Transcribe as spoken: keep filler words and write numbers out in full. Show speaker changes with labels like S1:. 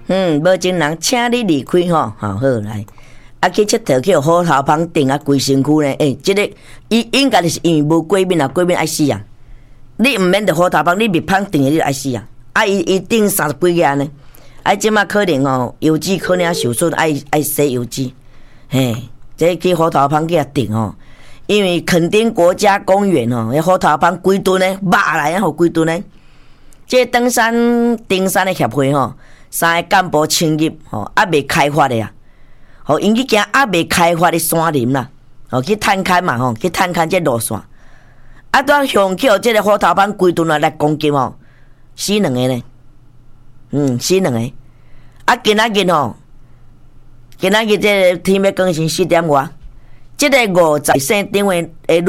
S1: 嗯，无情人请你离开吼，好好来。啊，去佚佗去互虎头帮顶啊，规身躯呢？诶、欸，即、这个伊应该就是因为无过敏啊，过敏爱死啊。你毋免着虎头帮，你别芳顶的你就爱死啊。啊，伊伊顶三十几个呢，啊，即马可能哦，油脂可能啊手术爱爱洗油脂，嘿，这去虎头帮去啊顶哦。因为垦丁国家公园哦，迄虎头帮规吨呢，肉来啊，互规吨呢。这登山登山的协会吼，三个干部成立吼，还未开发的啊。吼，因去行还未开发的山林啦，吼去探勘嘛吼，去探勘这路线。啊，当上去这个虎头帮规吨啊来攻击吼，死两个呢，嗯，死两个。啊，今仔日吼，今仔日这天要更新四点外，这个五十线顶的诶。